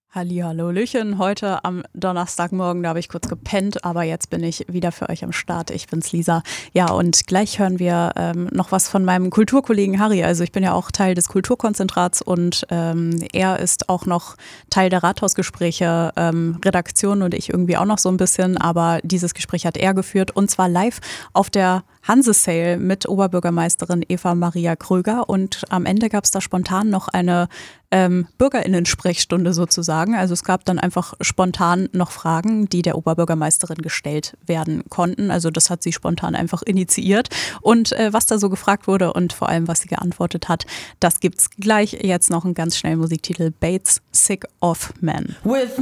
Hallihallöchen, heute am Donnerstagmorgen, da habe ich kurz gepennt, aber jetzt bin ich wieder für euch am Start. Ich bin's, Lisa. Ja, und gleich hören wir noch was von meinem Kulturkollegen Harry. Also ich bin ja auch Teil des Kulturkonzentrats und er ist auch noch Teil der Rathausgespräche Redaktion und ich irgendwie auch noch so ein bisschen, aber dieses Gespräch hat er geführt und zwar live auf der Hanse-Sale mit Oberbürgermeisterin Eva Maria Kröger und am Ende gab es da spontan noch eine BürgerInnen-Sprechstunde sozusagen. Also es gab dann einfach spontan noch Fragen, die der Oberbürgermeisterin gestellt werden konnten. Also das hat sie spontan einfach initiiert. Und was da so gefragt wurde und vor allem, was sie geantwortet hat, das gibt's gleich. Jetzt noch einen ganz schnellen Musiktitel, Bates, Sick of Men.